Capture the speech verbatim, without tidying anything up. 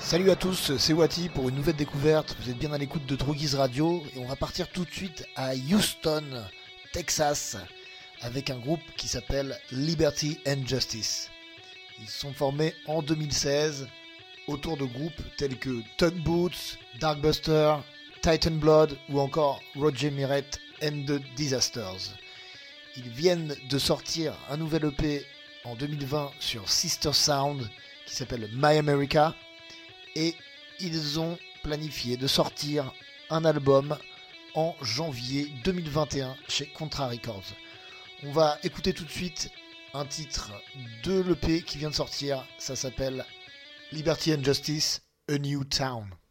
Salut à tous, c'est Wati pour une nouvelle découverte. Vous êtes bien à l'écoute de Droguise Radio et on va partir tout de suite à Houston, Texas, avec un groupe qui s'appelle Liberty and Justice. Ils sont formés en deux mille seize autour de groupes tels que Tugboats, Darkbuster, Titan Blood ou encore Roger Miret and the Disasters. Ils viennent de sortir un nouvel E P en deux mille vingt sur Sister Sound qui s'appelle My America. Et ils ont planifié de sortir un album en janvier deux mille vingt et un chez Contra Records. On va écouter tout de suite un titre de l'E P qui vient de sortir. Ça s'appelle Liberty and Justice, A New Town.